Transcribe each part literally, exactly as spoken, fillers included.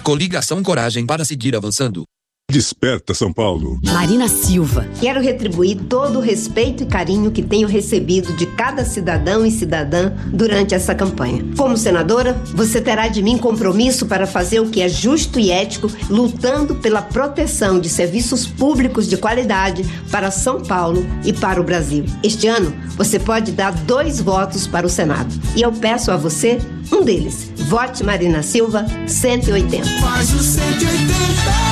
Coligação Coragem para seguir avançando. Desperta São Paulo. Marina Silva. Quero retribuir todo o respeito e carinho que tenho recebido de cada cidadão e cidadã durante essa campanha. Como senadora, você terá de mim compromisso para fazer o que é justo e ético, lutando pela proteção de serviços públicos de qualidade para São Paulo e para o Brasil. Este ano, você pode dar dois votos para o Senado. E eu peço a você um deles. Vote Marina Silva, cento e oitenta. Faz o cento e oitenta.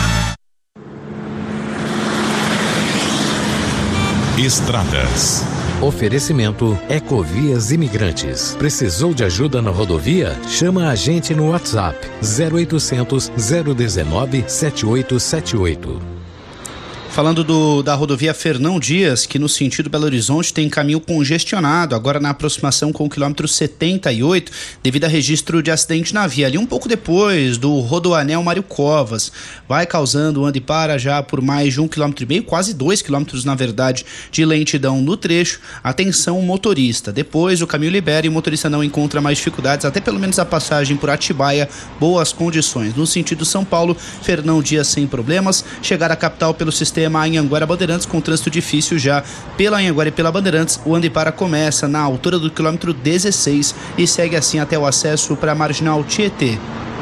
Estradas. Oferecimento Ecovias Imigrantes. Precisou de ajuda na rodovia? Chama a gente no WhatsApp zero oitocentos, zero um nove, sete oito sete oito. Falando do, da rodovia Fernão Dias, que no sentido Belo Horizonte tem caminho congestionado, agora na aproximação com o quilômetro setenta e oito, devido a registro de acidente na via, ali um pouco depois do Rodoanel Mário Covas. Vai causando anda e para já por mais de um quilômetro e meio, quase dois quilômetros na verdade, de lentidão no trecho. Atenção motorista, depois o caminho libera e o motorista não encontra mais dificuldades, até pelo menos a passagem por Atibaia, boas condições. No sentido São Paulo, Fernão Dias sem problemas, chegar à capital pelo sistema Anhanguera Bandeirantes com trânsito difícil já pela Anhanguera e pela Bandeirantes. O anda e para começa na altura do quilômetro dezesseis e segue assim até o acesso para a Marginal Tietê.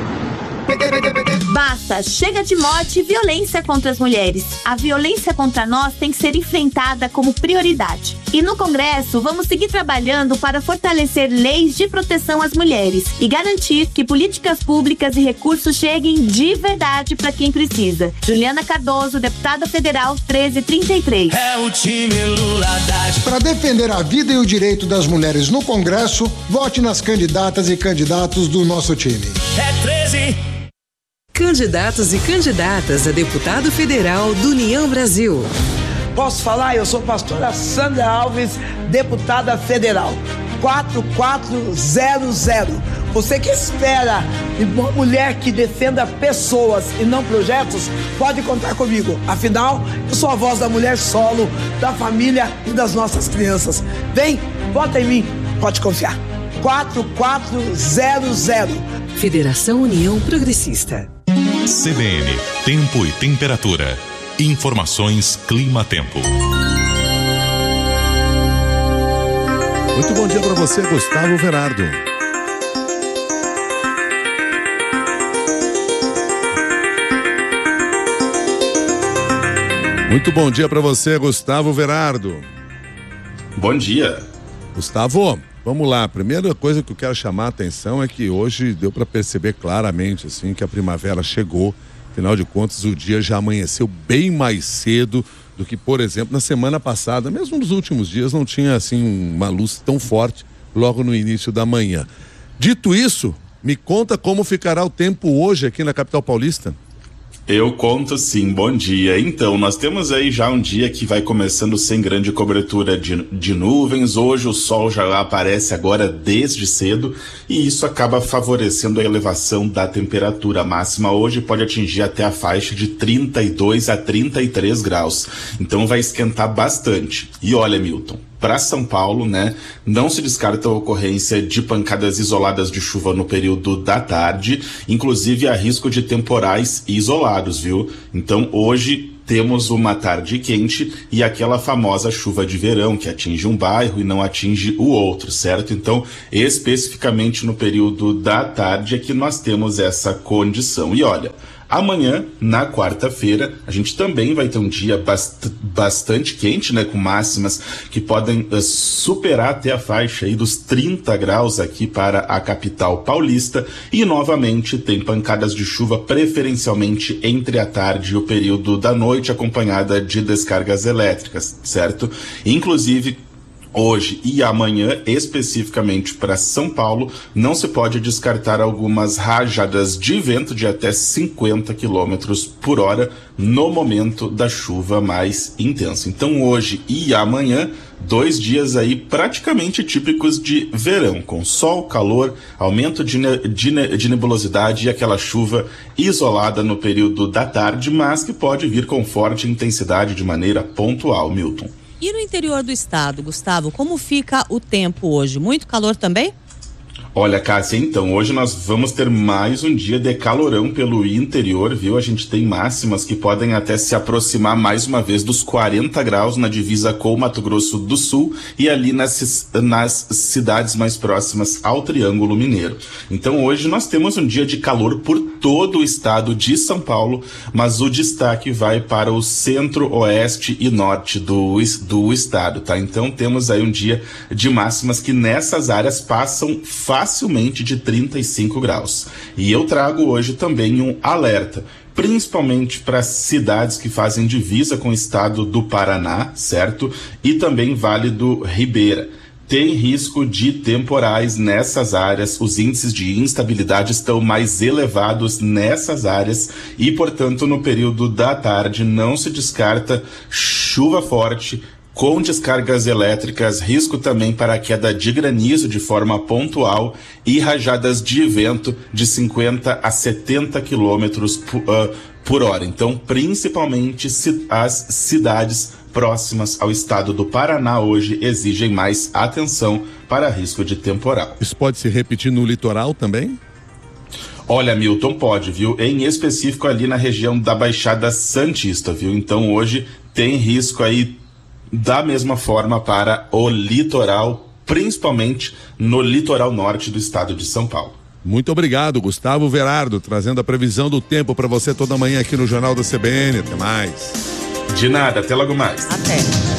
Basta, chega de morte e violência contra as mulheres. A violência contra nós tem que ser enfrentada como prioridade. E no Congresso, vamos seguir trabalhando para fortalecer leis de proteção às mulheres e garantir que políticas públicas e recursos cheguem de verdade para quem precisa. Juliana Cardoso, deputada federal treze trinta e três. É o time Lula Haddad. Para defender a vida e o direito das mulheres no Congresso, vote nas candidatas e candidatos do nosso time. É treze. Candidatos e candidatas a deputado federal do União Brasil. Posso falar? Eu sou a pastora Sandra Alves, deputada federal. quatro quatro zero zero. Você que espera de uma mulher que defenda pessoas e não projetos, pode contar comigo. Afinal, eu sou a voz da mulher solo, da família e das nossas crianças. Vem, vota em mim, pode confiar. quatro quatro zero zero. Federação União Progressista. C B N, tempo e temperatura. Informações Clima-Tempo. Muito bom dia para você, Gustavo Verardo. Muito bom dia para você, Gustavo Verardo. Bom dia. Gustavo, vamos lá. A primeira coisa que eu quero chamar a atenção é que hoje deu para perceber claramente assim, que a primavera chegou. Afinal de contas, o dia já amanheceu bem mais cedo do que, por exemplo, na semana passada. Mesmo nos últimos dias não tinha assim uma luz tão forte logo no início da manhã. Dito isso, me conta como ficará o tempo hoje aqui na capital paulista. Eu conto sim, bom dia. Então, nós temos aí já um dia que vai começando sem grande cobertura de, de nuvens. Hoje o sol já aparece agora desde cedo e isso acaba favorecendo a elevação da temperatura. A máxima hoje pode atingir até a faixa de trinta e dois a trinta e três graus. Então vai esquentar bastante. E olha, Milton, para São Paulo, né, não se descarta a ocorrência de pancadas isoladas de chuva no período da tarde, inclusive há risco de temporais isolados, viu? Então hoje temos uma tarde quente e aquela famosa chuva de verão que atinge um bairro e não atinge o outro, certo? Então, especificamente no período da tarde é que nós temos essa condição. E olha, amanhã, na quarta-feira, a gente também vai ter um dia bast- bastante quente, né? Com máximas que podem uh, superar até a faixa aí dos trinta graus aqui para a capital paulista. E, novamente, tem pancadas de chuva preferencialmente entre a tarde e o período da noite, acompanhada de descargas elétricas, certo? Inclusive, hoje e amanhã, especificamente para São Paulo, não se pode descartar algumas rajadas de vento de até cinquenta quilômetros por hora no momento da chuva mais intensa. Então hoje e amanhã, dois dias aí praticamente típicos de verão, com sol, calor, aumento de, ne- de, ne- de nebulosidade e aquela chuva isolada no período da tarde, mas que pode vir com forte intensidade de maneira pontual, Milton. E no interior do estado, Gustavo, como fica o tempo hoje? Muito calor também? Olha, Cássia, então, hoje nós vamos ter mais um dia de calorão pelo interior, viu? A gente tem máximas que podem até se aproximar mais uma vez dos quarenta graus na divisa com o Mato Grosso do Sul e ali nas, nas cidades mais próximas ao Triângulo Mineiro. Então, hoje nós temos um dia de calor por todo o estado de São Paulo, mas o destaque vai para o centro, oeste e norte do, do estado, tá? Então, temos aí um dia de máximas que nessas áreas passam facilmente facilmente de trinta e cinco graus. E eu trago hoje também um alerta, principalmente para cidades que fazem divisa com o estado do Paraná, certo? E também Vale do Ribeira. Tem risco de temporais nessas áreas, os índices de instabilidade estão mais elevados nessas áreas e, portanto, no período da tarde não se descarta chuva forte, com descargas elétricas, risco também para a queda de granizo de forma pontual e rajadas de vento de cinquenta a setenta quilômetros por hora. Então, principalmente as cidades próximas ao estado do Paraná hoje exigem mais atenção para risco de temporal. Isso pode se repetir no litoral também? Olha, Milton, pode, viu? Em específico ali na região da Baixada Santista, viu? Então, hoje tem risco aí da mesma forma para o litoral, principalmente no litoral norte do estado de São Paulo. Muito obrigado, Gustavo Verardo, trazendo a previsão do tempo para você toda manhã aqui no Jornal da C B N. Até mais. De nada, até logo mais. Até.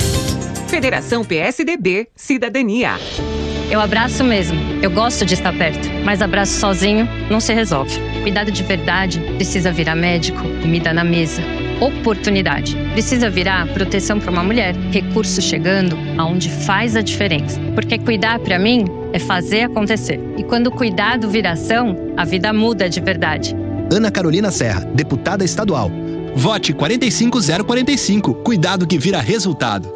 Federação P S D B, Cidadania. Eu abraço mesmo, eu gosto de estar perto, mas abraço sozinho não se resolve. Cuidado de verdade precisa virar médico, comida na mesa. Oportunidade. Precisa virar proteção para uma mulher. Recurso chegando aonde faz a diferença. Porque cuidar para mim é fazer acontecer. E quando o cuidado vira ação, a vida muda de verdade. Ana Carolina Serra, deputada estadual. Vote quatro cinco zero quatro cinco. Cuidado que vira resultado.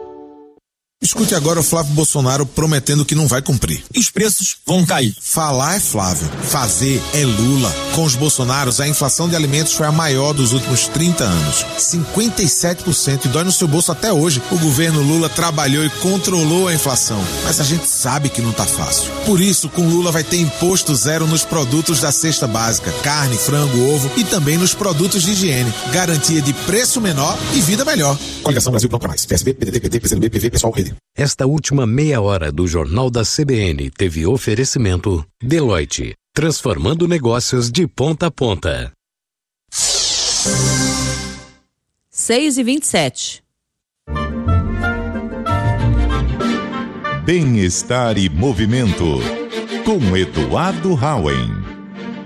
Escute agora o Flávio Bolsonaro prometendo que não vai cumprir. E os preços vão cair. Falar é Flávio, fazer é Lula. Com os Bolsonaros, a inflação de alimentos foi a maior dos últimos trinta anos. cinquenta e sete por cento e dói no seu bolso até hoje. O governo Lula trabalhou e controlou a inflação. Mas a gente sabe que não tá fácil. Por isso, com Lula vai ter imposto zero nos produtos da cesta básica. Carne, frango, ovo e também nos produtos de higiene. Garantia de preço menor e vida melhor. Coligação Brasil Pronto Mais. P S B, P D T, P T, P C L B, P V, Pessoal, Rede. Esta última meia hora do Jornal da C B N teve oferecimento Deloitte, transformando negócios de ponta a ponta. seis e vinte e sete. Bem-estar e movimento, com Eduardo Hauen.